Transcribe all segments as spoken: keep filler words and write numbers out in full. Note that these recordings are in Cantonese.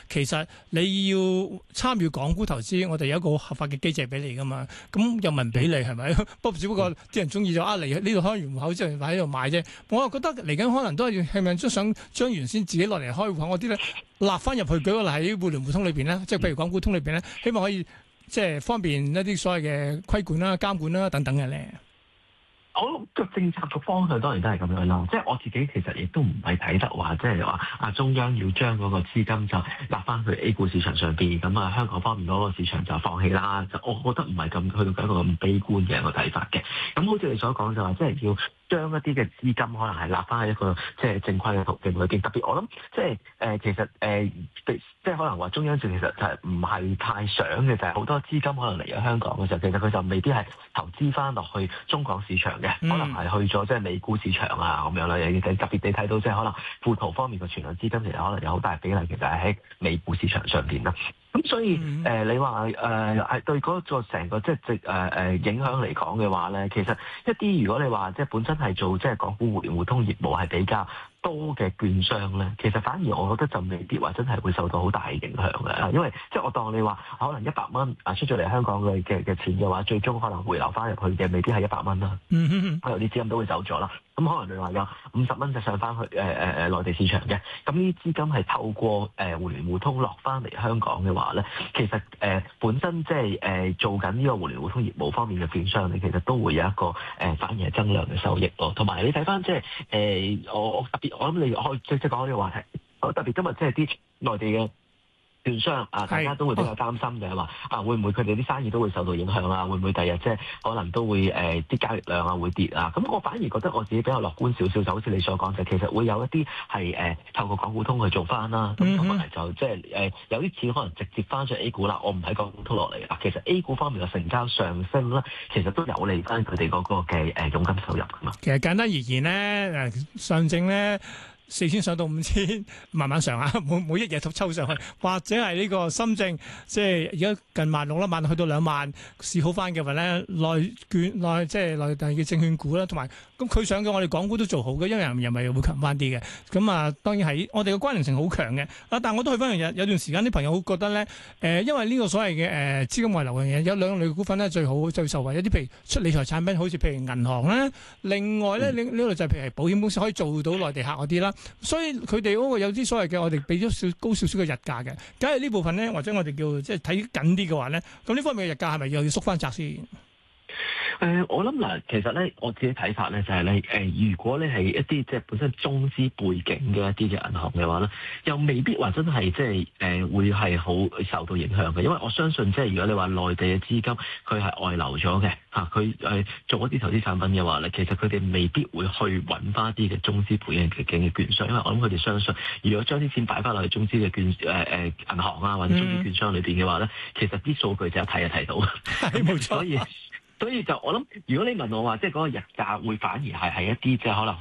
其實你要參與港股投資，我哋有一個合法嘅機制俾你噶嘛。咁又問俾你係咪？不過只不過啲人中意就啊嚟呢度開完戶口之後喺度買啫。我又覺得嚟緊可能都係係咪都想將原先自己落嚟開戶口嗰啲咧納翻入去，舉個例喺互聯互通裏邊咧，即係譬如港股通裏邊咧，希望可以即係方便一啲所謂嘅規管啦、監管啦等等嘅咧。 我個政策個方向當然都係咁樣啦，即係我自己其實亦都唔係睇得話，即係話啊中央要將嗰個資金就納翻去 A 股市場上邊，咁啊香港方面嗰個市場就放棄啦。就我覺得唔係咁去到一個咁悲觀嘅一個睇法嘅。咁好似你所講就話，即係要將一啲嘅資金可能係納翻喺一個即係正規嘅途徑裏邊。特別我諗即係誒、呃、其實誒、呃、即係可能話中央政其實就係唔係太想嘅，就係、是、好多資金可能嚟咗香港嘅時候，其實佢就未必係投資翻落去中港市場嘅。嗯、可能係去咗即係美股市場啊咁樣啦，又特別地睇到即係可能富途方面嘅存量資金其實可能有好大比例其實係喺美股市場上邊啦。咁所以誒、嗯呃，你話誒係對嗰個成個即係即誒誒影響嚟講嘅話咧，其實一啲如果你話即係本身係做即係港股互聯互通業務係比較多嘅券商咧，其實反而我覺得就未必話真係會受到好大嘅影響嘅，因為即係我當你話可能一百蚊啊出咗嚟香港嘅嘅嘅錢嘅話，最終可能回流翻入去嘅未必係一百蚊啦，可能啲資金都會走咗啦。咁可能你話有五十蚊就上翻去誒誒誒內地市場嘅，咁呢啲資金係透過誒、呃、互聯互通落翻嚟香港嘅話咧，其實誒、呃、本身即係誒做緊呢個互聯互通業務方面嘅券商咧，其實都會有一個誒、呃、反而係增量嘅收益咯。同埋你睇翻即係誒我我特別我諗你開即即講呢個話題，我特別今日即係啲內地嘅券商啊，大家都會比較擔心嘅係話啊，會唔會佢哋啲生意都會受到影響啊？會唔會第日即係可能都會誒啲、呃、交易量啊會跌啊？咁我反而覺得我自己比較樂觀少少，就好似你所講，就其實會有一啲係誒透過港股通去做翻啦，咁同埋就即係誒有啲錢可能直接翻上 A 股啦，我唔喺港股通落嚟啦。其實 A 股方面嘅成交上升啦，其實都有利翻佢哋嗰個嘅誒佣金收入噶嘛。其實簡單而言咧，誒上證咧。四千上到五千，慢慢上啊！每每一日都抽上去，或者係呢個深證，即係而家近萬六啦，萬去到兩萬，市好翻嘅話咧，內券內即係內地嘅證券股啦，同埋咁佢上嘅我哋港股都做好嘅，因為人民幣會強翻啲嘅。咁啊，當然係我哋嘅關聯性好強嘅。啊，但我都去翻樣嘢，有段時間啲朋友會覺得咧，誒、呃，因為呢個所謂嘅誒資金外流嘅嘢，有兩類股份咧最好最受惠，一啲譬如出理財產品，好似譬如銀行咧，另外咧呢呢度就係譬如係保險公司可以做到內地客嗰啲啦。所以佢哋嗰個有啲所謂嘅，我哋俾咗少高少少嘅日價嘅。假如呢部分咧，或者我哋叫即係睇緊啲嘅話咧，咁呢方面嘅日價係咪又要縮翻窄先？誒、 呃，我諗嗱，其實咧，我自己睇法咧就係、是、咧，誒、呃，如果你係一啲即係本身中資背景嘅一啲嘅銀行嘅話咧，又未必話真係即係誒會係好受到影響嘅，因為我相信即係如果你話內地嘅資金佢係外流咗嘅嚇，佢、啊、誒做一啲投資產品嘅話咧，其實佢哋未必會去揾翻啲嘅中資背景嘅券商，因為我諗佢哋相信，如果將啲錢擺翻落去中資嘅券誒誒銀行啊或者中資券商裏邊嘅話咧，嗯、其實啲數據就一睇就睇到，係冇錯，所以。所以就我諗，如果你問我話，即係嗰個日價會反而係係一啲即係可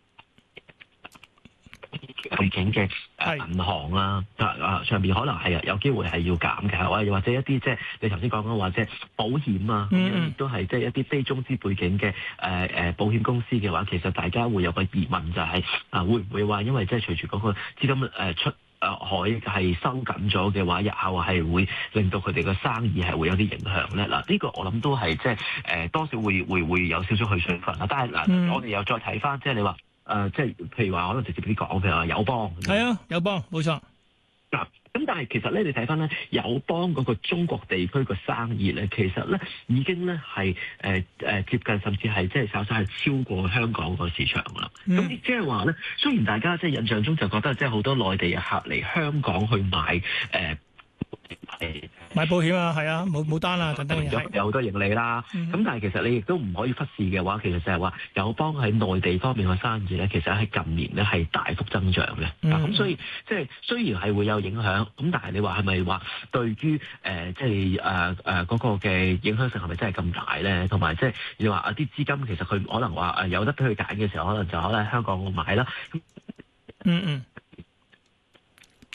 能背景嘅銀行啊啊上邊可能係有機會係要減嘅，或或者一啲即係你頭先講緊話即係保險啊，亦、嗯、都係即係一啲非中資背景嘅誒誒保險公司嘅話，其實大家會有個疑問就係、是、啊會唔會話因為即係隨住嗰個資金誒出海係收緊咗嘅話，日後係會令到佢哋嘅生意係會有啲影響咧。嗱，呢個我諗都係即係誒多少會會會有少少去水分啦。但係嗱，嗯、我哋又再睇翻，即係你話誒、呃，即係譬如話可能直接啲講，譬如話友邦， 係啊，友邦冇錯。 嗱，咁但係其實咧，你睇翻咧，友邦嗰個中國地區個生意咧，其實咧已經咧係誒誒接近，甚至係即係稍稍係超過香港個市場啦。咁即係話咧，雖然大家即係印象中就覺得即係好多內地嘅客嚟香港去買誒。呃買保險啊，係啊，冇冇單啊，等等有有好多盈利啦。咁、嗯、但係其實你亦都唔可以忽視嘅話，其實就係話友邦喺內地方面嘅生意咧，其實喺近年咧係大幅增長嘅。咁、嗯、所以即係雖然係會有影響，咁但係你話係咪話對於誒即係誒誒嗰個嘅影響性係咪真係咁大咧？同埋即係你話啊啲資金其實佢可能話誒有得俾佢揀嘅時候，可能就可能喺香港買啦。 嗯嗯。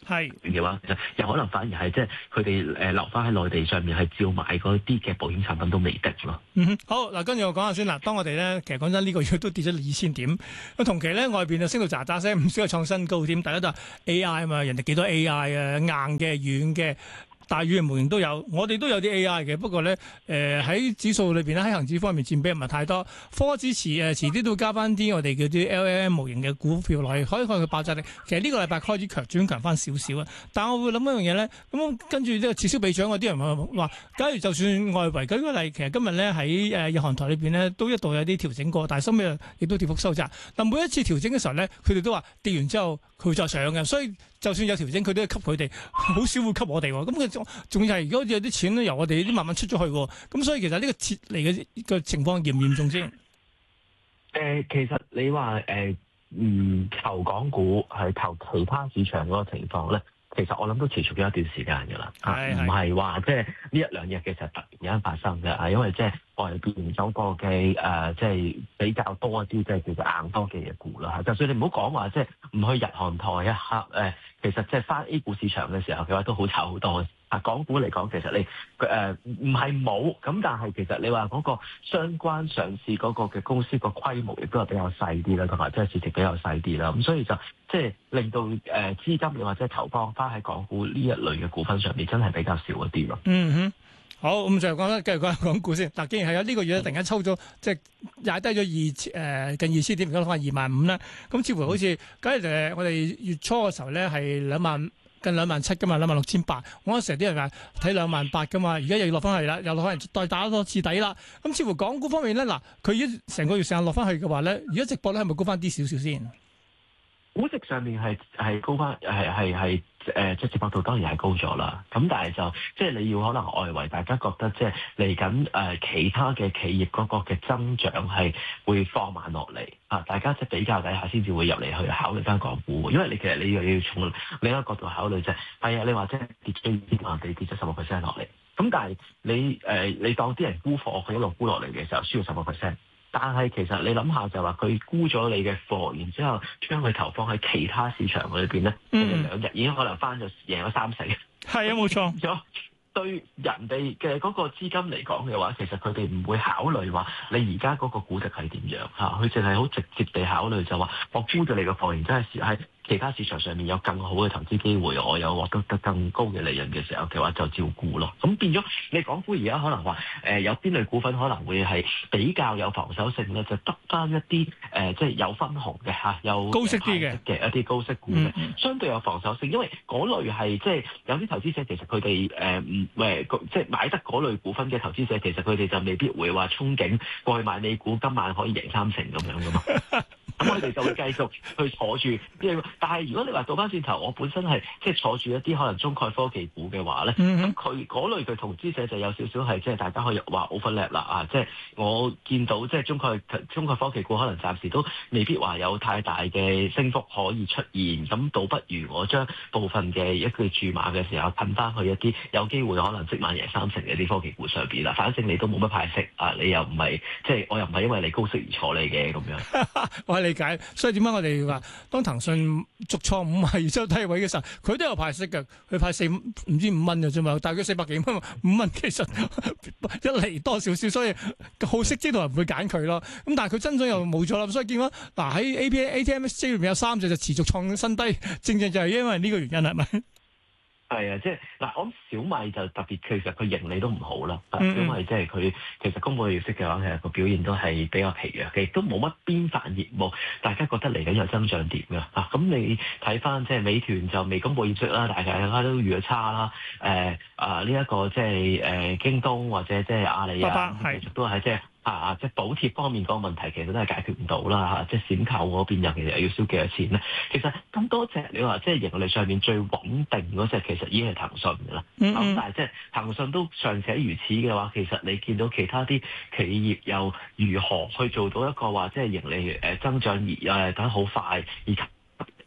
係嘅話，又可能反而係即係佢哋誒留翻喺內地上面係照買嗰啲嘅保險產品都未定咯。 嗯哼，好嗱，跟住我講下先嗱。當我哋咧，其實講真，呢個月都跌咗二千點。咁同期咧，外邊就升到喳喳聲，唔少係創新高添。大家都話 A I 啊嘛，人哋幾多 A I 啊，硬嘅、軟嘅。大語言模型都有，我哋都有啲 A I 嘅，不過咧，誒、呃、喺指數裏邊咧，喺恒指方面佔比唔係太多。科指遲誒遲啲都會加翻啲我哋叫啲 L L M 模型嘅股票落去，可以看佢爆炸力。其實呢個禮拜開始強轉強翻少少啊，但係我會諗一樣嘢咧，咁跟住呢個撤銷比獎嗰啲人話，假如就算外圍舉個例，其實今日咧喺誒日韓台裏邊咧都一度有啲調整過，但係收尾亦都跌幅收窄。但每一次調整嘅時候咧，佢哋都話跌完之後佢會再上嘅，所以就算有調整，佢都係吸佢哋，好少會吸我哋。咁佢仲要係如果有啲錢咧由我哋啲慢慢出咗去，咁所以其實呢個撤離嘅個情況嚴唔嚴重先？誒、 呃，其實你話誒、呃，嗯，投港股係投其他市場嗰個情況咧，其實我諗都持續咗一段時間㗎啦，唔係話即係呢一兩日嘅時候突然間發生嘅，啊，因為即係外邊走過嘅誒，即係比較多一啲即係叫做硬科技嘅股啦。就算你唔好講話即係唔去日韓台啊，誒，其實即係翻 A 股市場嘅時候嘅話都好炒好多。啊，港股嚟講，其實你誒唔係冇，咁但係其實你話嗰個相關上市嗰個嘅公司個規模亦都係比較細啲啦，同埋即係市值比較細啲啦，咁所以就即係令到誒資金又或者投放翻喺港股呢一類嘅股份上面，真係比較少一啲咯。 嗯哼，好，咁就講啦，繼續講港股先。嗱，既然係有呢個月突然間抽咗，即係踩低咗二誒近二千點，而家翻二萬五啦。咁似乎好似，假如誒我哋月初嘅時候咧係兩萬。近兩萬七噶嘛，兩萬六千八。我成日啲人話睇兩萬八噶嘛，而家又要落翻去啦，又落翻嚟再打多次底啦。咁似乎港股方面咧，嗱，佢一成個月成日落翻去嘅話咧，而家直播咧係咪高翻啲少少先？ 估值上面係係高翻，係係係誒，即係接駁度當然係高咗啦。咁但係就即係你要可能外圍大家覺得即係嚟緊誒其他嘅企業嗰個嘅增長係會放慢落嚟啊！大家即係比較底下先至會入嚟去考慮翻港股，因為你其實你又要從另一個角度考慮啫。係啊，你話即係跌咗跌萬地跌咗十個 percent 落嚟，咁但係你誒、呃、你當啲人沽貨佢一路沽落嚟嘅時候，輸咗十個 percent。但係其實你諗下就話佢沽咗你嘅貨，然之後將佢投放喺其他市場裏邊咧，嗯、兩日已經可能翻咗贏咗三成。 係啊，冇錯。 咗對人哋嘅嗰個資金嚟講嘅話，其實佢哋唔會考慮話你而家嗰個估值係點樣嚇，佢淨係好直接地考慮就話我沽咗你嘅貨，然之後係其他市場上面有更好嘅投資機會，我有獲得得更高嘅利潤嘅時候嘅話，就照顧咯。咁變咗你港股而家可能話誒、呃、有邊類股份可能會係比較有防守性咧，就得翻一啲誒、呃、即係有分紅嘅嚇，有高息啲嘅嘅一啲高息股嘅， 嗯、 相對有防守性，因為嗰類係即係有啲投資者其實佢哋誒唔誒即係買得嗰類股份嘅投資者，其實佢哋就未必會話憧憬過去買美股今晚可以贏三成咁樣噶嘛。咁我哋就會繼續去坐住，但係如果你話倒翻轉頭，我本身係即係坐住一啲可能中概科技股嘅話咧，咁佢嗰類嘅投資者就有少少係即係大家可以話 overlap 啦啊！即係我見到即係中概中概科技股可能暫時都未必話有太大嘅升幅可以出現，咁倒不如我將部分嘅一個注碼嘅時候噴翻去一啲有機會可能即晚贏三成嘅啲科技股上邊啦。反正你都冇乜派息啊，你又唔係即係我又唔係因為你高息而坐你嘅咁樣。 我係理解，所以點解我哋話當騰訊續創五萬二周低位嘅時候，佢都有派息嘅，佢派四唔知五蚊嘅啫嘛，大概四百幾蚊，五蚊其實一厘多少少，所以好息之徒人唔會揀佢咯。咁但係佢增長又冇咗啦，所以見到嗱喺 A P A T M S J 裏面有三隻就持續創新低，正正就係因為呢個原因係咪？ 係啊，即係嗱，我諗小米就特別，其實佢盈利都唔好啦。 嗯、 小米即係佢其實公佈業績嘅話，其實個表現都係比較疲弱，亦都冇乜邊範業務，大家覺得嚟緊有增長點嘅啊。咁你睇翻即係美團就未公佈業績啦，大家都預咗差啦。誒、呃、啊呢一個即係誒京東或者即係阿里啊，其實都係即係。啊！即係補貼方面嗰個問題，其實都係解決唔到啦嚇。即係閃購嗰邊又其實又要燒幾多錢咧？其實咁多隻你話即係盈利上面最穩定嗰隻，其實已經係騰訊嘅啦。咁、嗯、但係即係騰訊都尚且如此嘅話，其實你見到其他啲企業又如何去做到一個話即係盈利誒增長而誒等好快，以及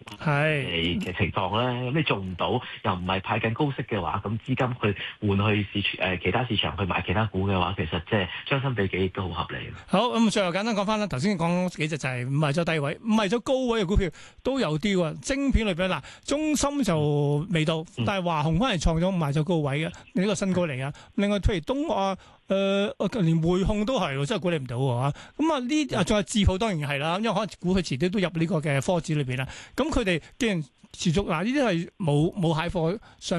係嘅情況咧，咁你做唔到，又唔係派緊高息嘅話，咁資金去換去市場誒其他市場去買其他股嘅話，其實即係將心比己亦都好合理。 好咁，最後簡單講翻啦。頭先講幾隻就係唔係咗低位，唔係咗高位嘅股票都有啲喎。晶片裏邊嗱，中芯就未到，但係華虹翻嚟創咗唔係咗高位嘅，呢個新高嚟嘅。另外譬如東亞。誒、呃，連匯控都係，真係估你唔到喎。咁啊，呢啊仲有智譜當然係啦，因為可能估佢遲啲都入呢個嘅科指裏邊啦。咁佢哋既然持續嗱，呢啲係冇冇蟹貨上。